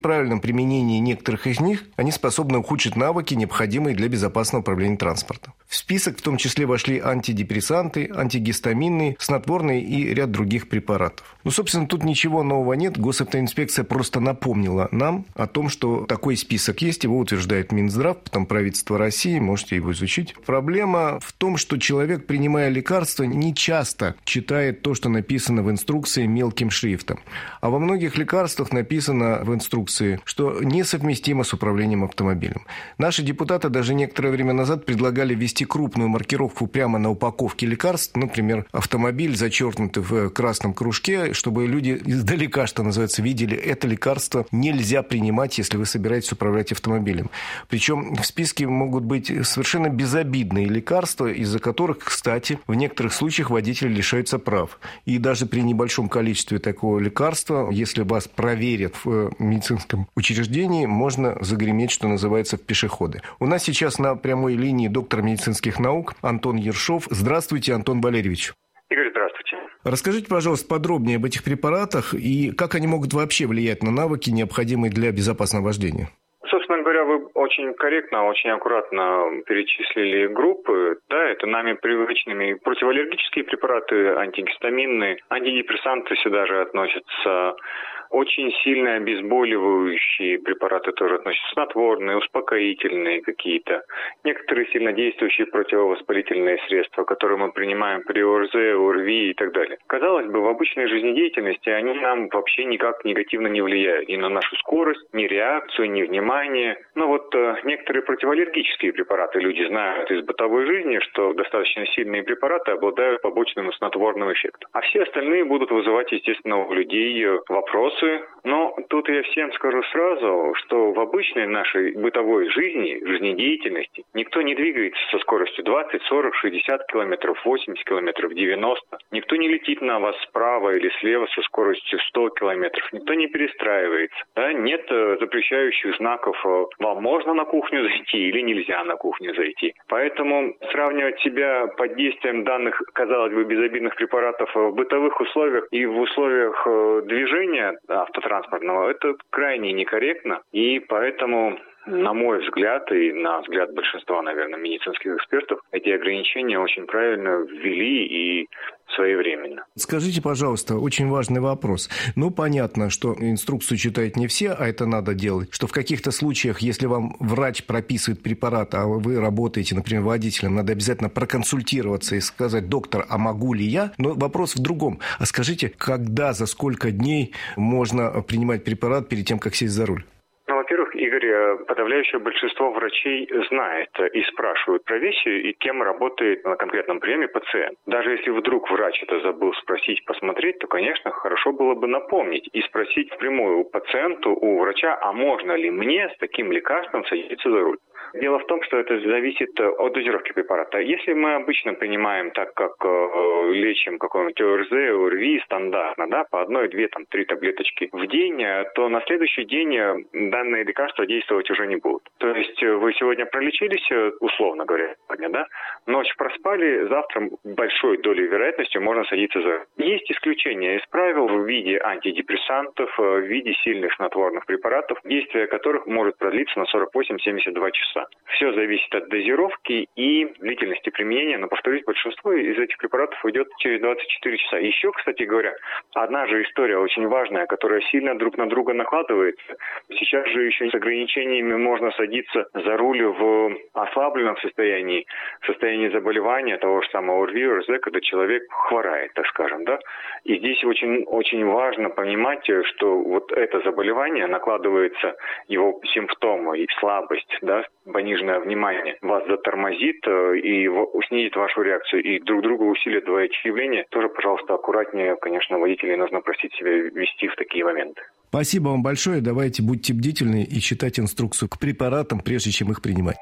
В правильном применении некоторых из них они способны ухудшить навыки, необходимые для безопасного управления транспортом. В список в том числе вошли антидепрессанты, антигистаминные, снотворные и ряд других препаратов. Собственно, тут ничего нового нет. Госавтоинспекция просто напомнила нам о том, что такой список есть. Его утверждает Минздрав, потом правительство России. Можете его изучить. Проблема в том, что человек, принимая лекарства, не часто читает то, что написано в инструкции мелким шрифтом. А во многих лекарствах написано в инструкции, что несовместимо с управлением автомобилем. Наши депутаты даже некоторое время назад предлагали ввести крупную маркировку прямо на упаковке лекарств. Например, автомобиль зачеркнутый в красном кружке, чтобы люди издалека, что называется, видели, это лекарство нельзя принимать, если вы собираетесь управлять автомобилем. Причем в списке могут быть совершенно безобидные лекарства, из-за которых, кстати, в некоторых случаях водители лишаются прав. И даже при небольшом количестве такого лекарства, если вас проверят в медицинском учреждении, можно загреметь, что называется, в пешеходы. У нас сейчас на прямой линии доктор медицинских наук Антон Ершов. Здравствуйте, Антон Валерьевич. Игорь, здравствуйте. Расскажите, пожалуйста, подробнее об этих препаратах и как они могут вообще влиять на навыки, необходимые для безопасного вождения. Собственно говоря, вы очень корректно, очень аккуратно перечислили группы. Да, это нами привычными противоаллергические препараты, антигистаминные, антидепрессанты сюда же относятся. Очень сильно обезболивающие препараты тоже относятся, снотворные, успокоительные какие-то. Некоторые сильнодействующие противовоспалительные средства, которые мы принимаем при ОРЗ, ОРВИ и так далее. Казалось бы, в обычной жизнедеятельности они нам вообще никак негативно не влияют. Ни на нашу скорость, ни реакцию, ни внимание. Но вот некоторые противоаллергические препараты люди знают из бытовой жизни, что достаточно сильные препараты обладают побочным снотворным эффектом. А все остальные будут вызывать, естественно, у людей вопросы. Но тут я всем скажу сразу, что в обычной нашей бытовой жизни, жизнедеятельности, никто не двигается со скоростью 20, 40, 60 километров, 80 километров, 90. Никто не летит на вас справа или слева со скоростью 100 километров. Никто не перестраивается. Да? Нет запрещающих знаков, вам можно на кухню зайти или нельзя на кухню зайти. Поэтому сравнивать себя под действием данных, казалось бы, безобидных препаратов в бытовых условиях и в условиях движения автотранспортного, это крайне некорректно, и поэтому, на мой взгляд, и на взгляд большинства, наверное, медицинских экспертов, эти ограничения очень правильно ввели и своевременно. Скажите, пожалуйста, очень важный вопрос. Понятно, что инструкцию читают не все, а это надо делать, что в каких-то случаях, если вам врач прописывает препарат, а вы работаете, например, водителем, надо обязательно проконсультироваться и сказать: доктор, а могу ли я? Но вопрос в другом. А скажите, когда, за сколько дней можно принимать препарат перед тем, как сесть за руль? Во-первых, Игорь, подавляющее большинство врачей знает и спрашивают профессию и кем работает на конкретном приеме пациент. Даже если вдруг врач это забыл спросить, посмотреть, то, конечно, хорошо было бы напомнить и спросить впрямую у пациента, у врача, а можно ли мне с таким лекарством садиться за руль. Дело в том, что это зависит от дозировки препарата. Если мы обычно принимаем так, как лечим какой-нибудь ОРЗ, ОРВИ стандартно, да, по 1, 2, 3 таблеточки в день, то на следующий день данные лекарства действовать уже не будут. То есть вы сегодня пролечились, условно говоря, сегодня, да, ночь проспали, завтра большой долей вероятностью можно садиться за руль. Есть исключения из правил в виде антидепрессантов, в виде сильных снотворных препаратов, действие которых может продлиться на 48-72 часа. Все зависит от дозировки и длительности применения, но, повторюсь, большинство из этих препаратов уйдет через 24 часа. Еще, кстати говоря, одна же история очень важная, которая сильно друг на друга накладывается. Сейчас же еще с ограничениями можно садиться за руль в ослабленном состоянии, в состоянии заболевания того же самого ОРВИ, ОРЗ, когда человек хворает, так скажем, да. И здесь очень, очень важно понимать, что вот это заболевание накладывается, его симптомы и слабость, да, пониженное внимание вас затормозит и снизит вашу реакцию, и друг друга усилит два эти явления. Тоже, пожалуйста, аккуратнее, конечно, водителей нужно просить себя вести в такие моменты. Спасибо вам большое. Давайте будьте бдительны и читать инструкцию к препаратам, прежде чем их принимать.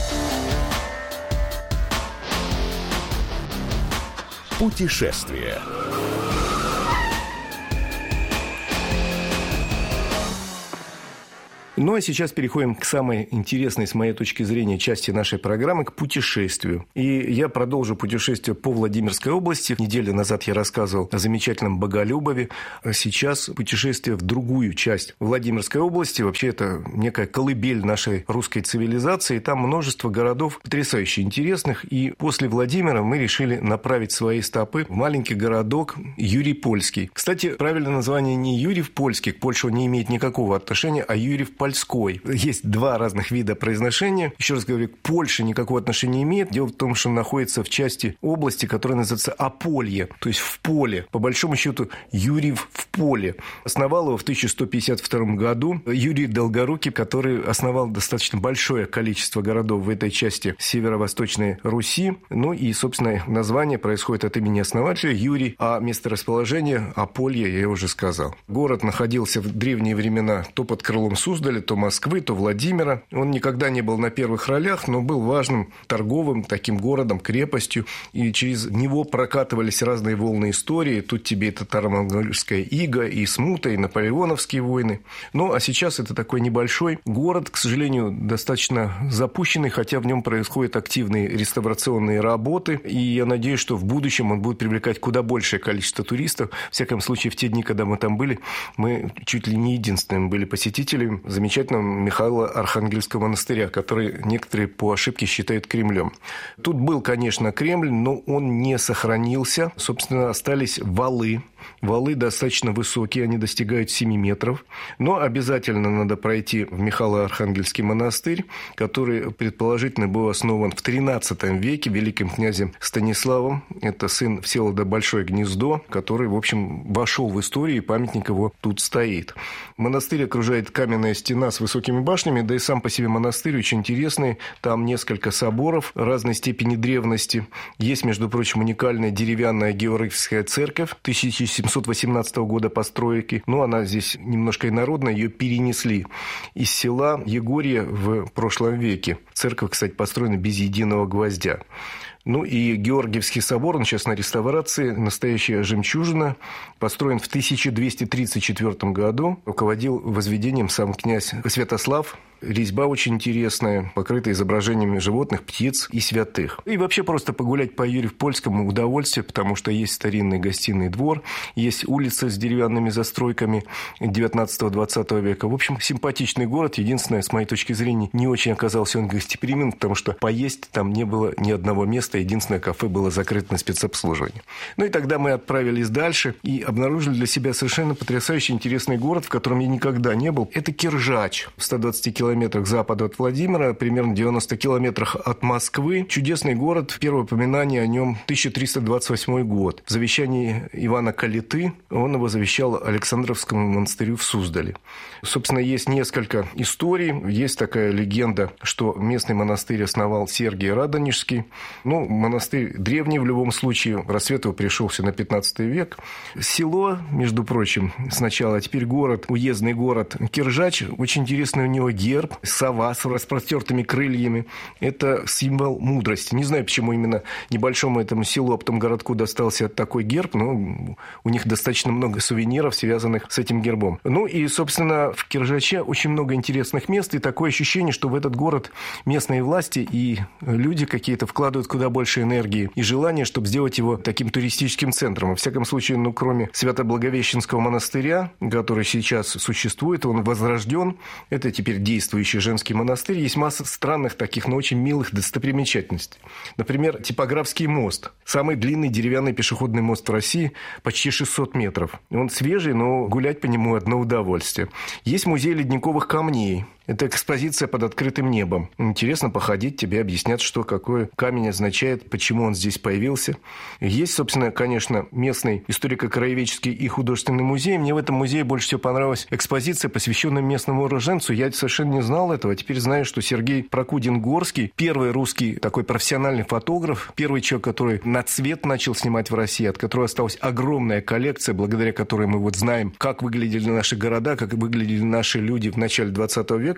Путешествие. Ну, а сейчас переходим к самой интересной, с моей точки зрения, части нашей программы, к путешествию. И я продолжу путешествие по Владимирской области. Неделю назад я рассказывал о замечательном Боголюбове. А сейчас путешествие в другую часть Владимирской области. Вообще, это некая колыбель нашей русской цивилизации. Там множество городов потрясающе интересных. И после Владимира мы решили направить свои стопы в маленький городок Юрий-Польский. Кстати, правильное название не Юрьев-Польский, к Польше он не имеет никакого отношения, а Юрьев-Польский. Есть два разных вида произношения. Еще раз говорю, к Польше никакого отношения не имеет. Дело в том, что он находится в части области, которая называется Аполье, то есть в поле. По большому счету, Юрьев в поле. Основал его в 1152 году Юрий Долгорукий, который основал достаточно большое количество городов в этой части северо-восточной Руси. Ну и, собственно, название происходит от имени основателя Юрий, а месторасположение Аполье я уже сказал. Город находился в древние времена то под крылом Суздаля, то Москвы, то Владимира. Он никогда не был на первых ролях, но был важным торговым таким городом, крепостью. И через него прокатывались разные волны истории. Тут тебе и татаро-монгольская ига, и смута, и наполеоновские войны. Ну, а сейчас это такой небольшой город, к сожалению, достаточно запущенный, хотя в нем происходят активные реставрационные работы. И я надеюсь, что в будущем он будет привлекать куда большее количество туристов. В всяком случае, в те дни, когда мы там были, мы чуть ли не единственными были посетителями замечательного Михаила Архангельского монастыря, который некоторые по ошибке считают Кремлем. Тут был, конечно, Кремль, но он не сохранился. Собственно, остались валы. Валы достаточно высокие, они достигают 7 метров. Но обязательно надо пройти в Михаило-Архангельский монастырь, который, предположительно, был основан в XIII веке великим князем Станиславом. Это сын Всеволода Большое Гнездо, который, в общем, вошел в историю, и памятник его тут стоит. Монастырь окружает каменная стена с высокими башнями, да и сам по себе монастырь очень интересный. Там несколько соборов разной степени древности. Есть, между прочим, уникальная деревянная Георгиевская церковь 1718 года постройки. Но она здесь немножко инородная, ее перенесли из села Егорье в прошлом веке. Церковь, кстати, построена без единого гвоздя. Ну и Георгиевский собор, он сейчас на реставрации, настоящая жемчужина, построен в 1234 году. Руководил возведением сам князь Святослав. Резьба очень интересная, покрыта изображениями животных, птиц и святых. И вообще просто погулять по Юрьев-Польскому удовольствие, потому что есть старинный гостиный двор, есть улицы с деревянными застройками 19-20 века. В общем, симпатичный город. Единственное, с моей точки зрения, не очень оказался он гостеприимен, потому что поесть там не было ни одного места. Единственное кафе было закрыто на спецобслуживание. Ну и тогда мы отправились дальше и обнаружили для себя совершенно потрясающий интересный город, в котором я никогда не был. Это Киржач, в 120 километрах к западу от Владимира, примерно 90 километрах от Москвы. Чудесный город. Первое упоминание о нем 1328 год. В завещании Ивана Калиты он его завещал Александровскому монастырю в Суздале. Собственно, есть несколько историй. Есть такая легенда, что местный монастырь основал Сергий Радонежский. Ну, монастырь древний в любом случае. Рассвет его пришелся на 15 век. Село, между прочим, сначала, а теперь город, уездный город Киржач. Очень интересный у него герб. Сова с распростертыми крыльями. Это символ мудрости. Не знаю, почему именно небольшому этому селу, а потом городку достался такой герб, но у них достаточно много сувениров, связанных с этим гербом. Ну и, собственно, в Киржаче очень много интересных мест, и такое ощущение, что в этот город местные власти и люди какие-то вкладывают куда больше энергии и желания, чтобы сделать его таким туристическим центром. Во всяком случае, кроме Свято-Благовещенского монастыря, который сейчас существует, он возрожден, это теперь действующий женский монастырь, есть масса странных таких, но очень милых достопримечательностей. Например, Типографский мост. Самый длинный деревянный пешеходный мост в России, почти 600 метров. Он свежий, но гулять по нему одно удовольствие. Есть музей ледниковых камней. Это экспозиция под открытым небом. Интересно походить, тебе объяснят, что какой камень означает, почему он здесь появился. Есть, собственно, конечно, местный историко-краеведческий и художественный музей. Мне в этом музее больше всего понравилась экспозиция, посвященная местному уроженцу. Я совершенно не знал этого. Теперь знаю, что Сергей Прокудин-Горский, первый русский такой профессиональный фотограф, первый человек, который на цвет начал снимать в России, от которого осталась огромная коллекция, благодаря которой мы знаем, как выглядели наши города, как выглядели наши люди в начале 20 века.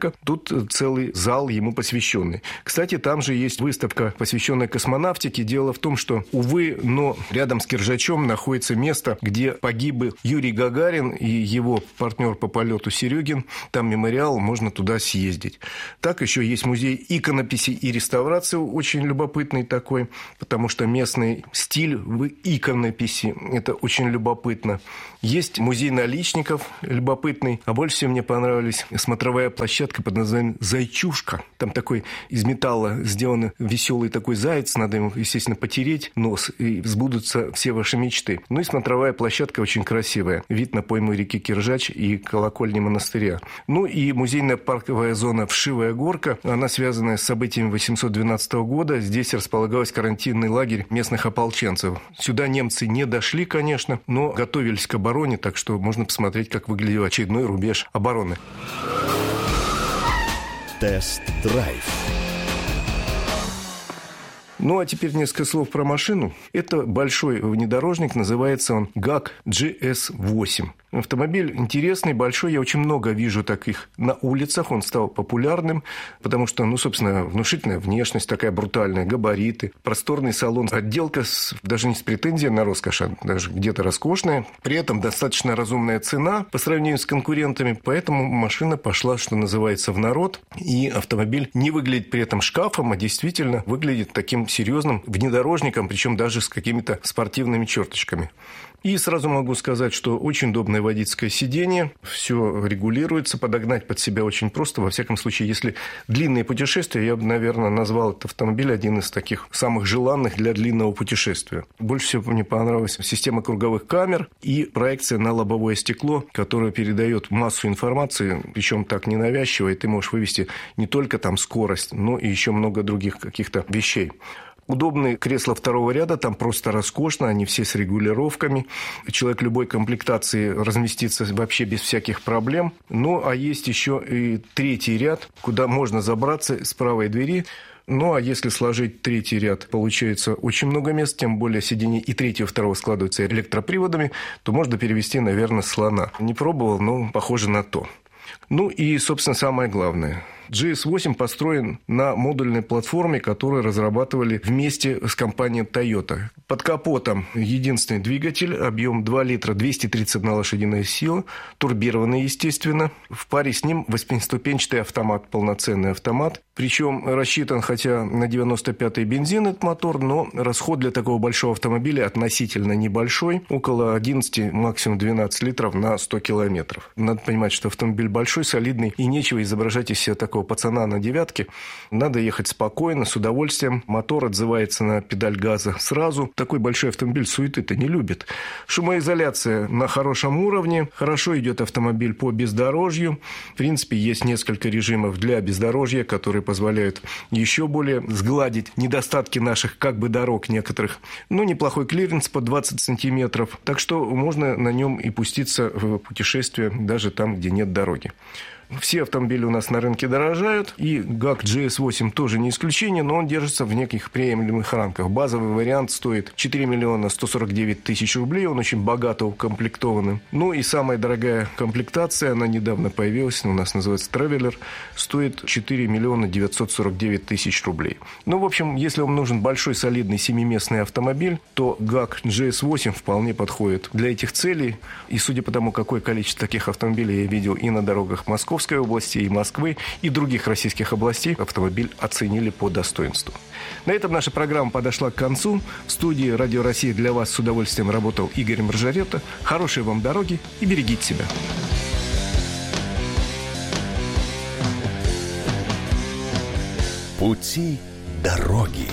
Горка. Тут целый зал ему посвященный. Кстати, там же есть выставка, посвященная космонавтике. Дело в том, что, увы, но рядом с Киржачом находится место, где погиб Юрий Гагарин и его партнер по полету Серегин. Там мемориал, можно туда съездить. Так еще есть музей иконописи и реставрации, очень любопытный такой, потому что местный стиль в иконописи, это очень любопытно. Есть музей наличников, любопытный. А больше всего мне понравилась смотровая площадка под названием «Зайчушка». Там такой из металла сделан веселый такой заяц, надо ему, естественно, потереть нос, и сбудутся все ваши мечты. Ну и смотровая площадка очень красивая. Вид на пойму реки Киржач и колокольни монастыря. Ну и музейная парковая зона «Вшивая горка». Она связана с событиями 812 года. Здесь располагалась карантинный лагерь местных ополченцев. Сюда немцы не дошли, конечно, но готовились к обороне, так что можно посмотреть, как выглядел очередной рубеж обороны. Тест-драйв. Ну, а теперь несколько слов про машину. Это большой внедорожник, называется он GAC GS8. Автомобиль интересный, большой, я очень много вижу таких на улицах, он стал популярным, потому что, ну, собственно, внушительная внешность, такая брутальная, габариты, просторный салон, отделка даже не с претензией на роскошь, а даже где-то роскошная, при этом достаточно разумная цена по сравнению с конкурентами, поэтому машина пошла, что называется, в народ, и автомобиль не выглядит при этом шкафом, а действительно выглядит таким серьезным внедорожником, причем даже с какими-то спортивными черточками. И сразу могу сказать, что очень удобное водительское сиденье, все регулируется, подогнать под себя очень просто. Во всяком случае, если длинные путешествия, я бы, наверное, назвал этот автомобиль один из таких самых желанных для длинного путешествия. Больше всего мне понравилась система круговых камер и проекция на лобовое стекло, которая передает массу информации, причем так ненавязчиво, и ты можешь вывести не только там скорость, но и еще много других каких-то вещей. Удобные кресла второго ряда, там просто роскошно, они все с регулировками. Человек любой комплектации разместится вообще без всяких проблем. Ну, а есть еще и третий ряд, куда можно забраться с правой двери. Ну, а если сложить третий ряд, получается очень много мест, тем более сиденье и третьего, второго складываются электроприводами, то можно перевести, наверное, слона. Не пробовал, но похоже на то. Ну и, собственно, самое главное. GS8 построен на модульной платформе, которую разрабатывали вместе с компанией Toyota. Под капотом единственный двигатель, объем 2 литра, 231 лошадиная сила, турбированный, естественно. В паре с ним 8-ступенчатый автомат, полноценный автомат. Причем рассчитан, хотя на 95-й бензин этот мотор, но расход для такого большого автомобиля относительно небольшой, около 11, максимум 12 литров на 100 километров. Надо понимать, что автомобиль большой, солидный, и нечего изображать из себя такого пацана на девятке. Надо ехать спокойно, с удовольствием. Мотор отзывается на педаль газа сразу. Такой большой автомобиль суеты-то не любит. Шумоизоляция на хорошем уровне. Хорошо идет автомобиль по бездорожью. В принципе, есть несколько режимов для бездорожья, которые позволяют еще более сгладить недостатки наших как бы дорог некоторых. Ну, неплохой клиренс по 20 сантиметров. Так что можно на нем и пуститься в путешествие даже там, где нет дороги. Все автомобили у нас на рынке дорожают, и GAC GS8 тоже не исключение, но он держится в неких приемлемых рамках. Базовый вариант стоит 4 миллиона 149 тысяч рублей, он очень богато укомплектованный. Ну и самая дорогая комплектация, она недавно появилась, у нас называется Traveler, стоит 4 миллиона 949 тысяч рублей. Ну, в общем, если вам нужен большой, солидный, семиместный автомобиль, то GAC GS8 вполне подходит для этих целей. И судя по тому, какое количество таких автомобилей я видел и на дорогах Московской области, и Москвы, и других российских областей, автомобиль оценили по достоинству. На этом наша программа подошла к концу. В студии «Радио Россия» для вас с удовольствием работал Игорь Маржарета. Хорошей вам дороги и берегите себя. Пути дороги.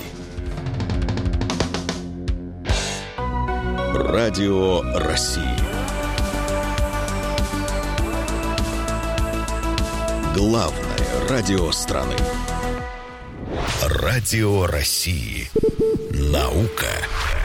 Радио России. Главное радио страны. Радио России. Наука.